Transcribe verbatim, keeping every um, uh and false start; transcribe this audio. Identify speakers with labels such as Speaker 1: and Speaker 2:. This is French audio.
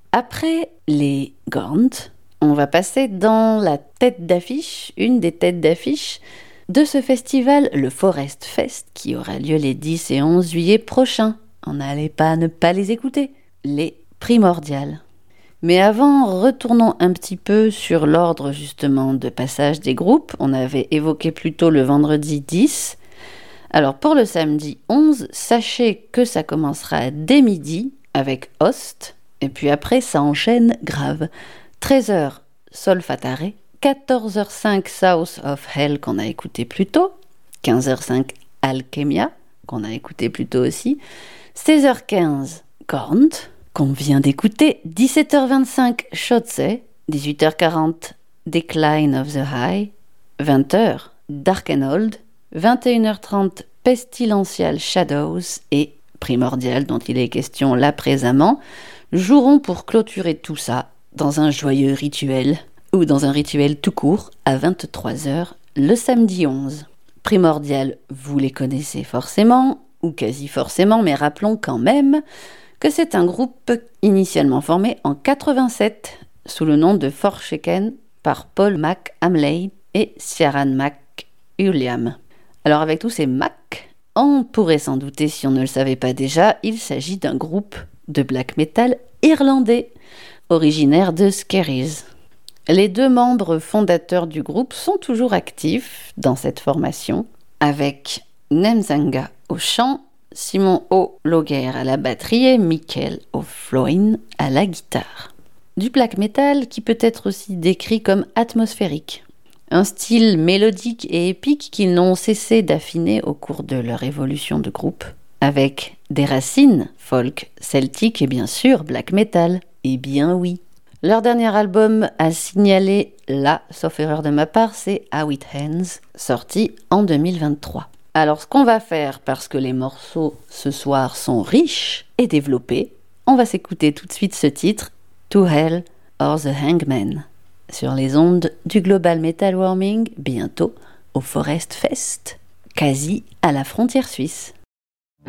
Speaker 1: Après les Gaunt, on va passer dans la tête d'affiche, une des têtes d'affiche de ce festival, le Forest Fest, qui aura lieu les dix et onze juillet prochains. On n'allait pas ne pas les écouter, les Primordial. Mais avant, retournons un petit peu sur l'ordre justement de passage des groupes. On avait évoqué plutôt le vendredi dix. Alors pour le samedi onze, sachez que ça commencera dès midi avec Host. Et puis après, ça enchaîne grave. treize heures, Solfatare. quatorze heures cinq, South of Hell, qu'on a écouté plus tôt. quinze heures cinq, Alchemia, qu'on a écouté plus tôt aussi. seize heures quinze, Korn, qu'on vient d'écouter. dix-sept heures vingt-cinq, Shotze. dix-huit heures quarante, Decline of the High. vingt heures, Dark and Old. vingt et une heures trente, Pestilential Shadows. Et Primordial, dont il est question là présentement, joueront pour clôturer tout ça dans un joyeux rituel, ou dans un rituel tout court, à vingt-trois heures, le samedi onze. Primordial, vous les connaissez forcément, ou quasi forcément, mais rappelons quand même que c'est un groupe initialement formé en quatre-vingt-sept, sous le nom de Forshaken, par Paul McHamley et Ciaran McUlliam. Alors avec tous ces Mac, on pourrait s'en douter si on ne le savait pas déjà, il s'agit d'un groupe de black metal irlandais, originaire de Skerries. Les deux membres fondateurs du groupe sont toujours actifs dans cette formation, avec Nemzanga au chant, Simon O'Lougher à la batterie et Michael O'Floin à la guitare. Du black metal qui peut être aussi décrit comme atmosphérique. Un style mélodique et épique qu'ils n'ont cessé d'affiner au cours de leur évolution de groupe, avec des racines folk, celtique et bien sûr black metal. Eh bien oui. Leur dernier album à signaler, là, sauf erreur de ma part, c'est How It Ends, sorti en deux mille vingt-trois. Alors ce qu'on va faire, parce que les morceaux ce soir sont riches et développés, on va s'écouter tout de suite ce titre, To Hell or the Hangman, sur les ondes du Global Metal Warming, bientôt au Forest Fest, quasi à la frontière suisse.